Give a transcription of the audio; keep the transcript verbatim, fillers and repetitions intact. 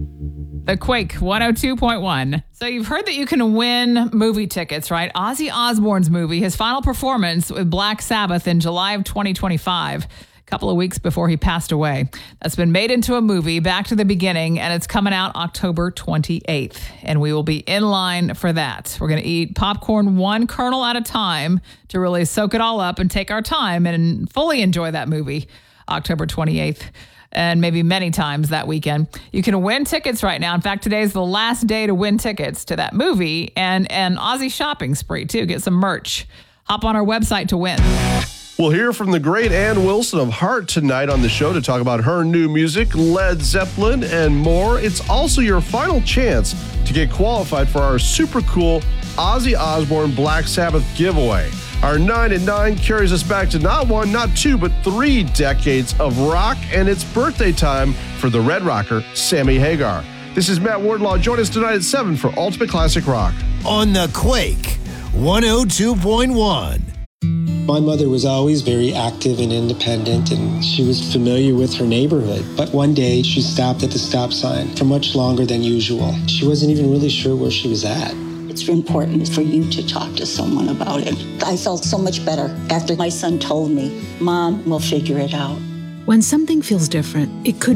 The Quake one oh two point one. So you've heard that you can win movie tickets, right? Ozzy Osbourne's movie, his final performance with Black Sabbath in July of twenty twenty-five, a couple of weeks before he passed away. That's been made into a movie, Back to the Beginning, and it's coming out October twenty-eighth. And we will be in line for that. We're going to eat popcorn one kernel at a time to really soak it all up and take our time and fully enjoy that movie October twenty-eighth. And maybe many times that weekend. You can win tickets right now. In fact, today is the last day to win tickets to that movie and an Ozzy shopping spree, too. Get some merch. Hop on our website to win. We'll hear from the great Ann Wilson of Heart tonight on the show to talk about her new music, Led Zeppelin, and more. It's also your final chance to get qualified for our super cool Ozzy Osbourne Black Sabbath giveaway. Our nine and nine carries us back to not one, not two, but three decades of rock, and it's birthday time for the Red Rocker, Sammy Hagar. This is Matt Wardlaw. Join us tonight at seven for Ultimate Classic Rock. On the Quake one oh two point one. My mother was always very active and independent, and she was familiar with her neighborhood. But one day, she stopped at the stop sign for much longer than usual. She wasn't even really sure where she was at. It's important for you to talk to someone about it. I felt so much better after my son told me, Mom, we'll figure it out. When something feels different, it could